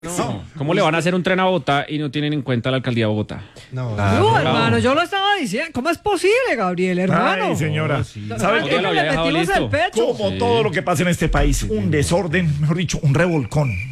No. ¿Cómo le van a hacer un tren a Bogotá y no tienen en cuenta la alcaldía de Bogotá? No, No, hermano, yo lo estaba diciendo. ¿Cómo es posible, Gabriel, hermano? Ay, señora. ¿Sabe Oiga, qué? lo había Le dejado metimos listo. el pecho. Como todo lo que pasa en este país, un desorden, mejor dicho, un revolcón.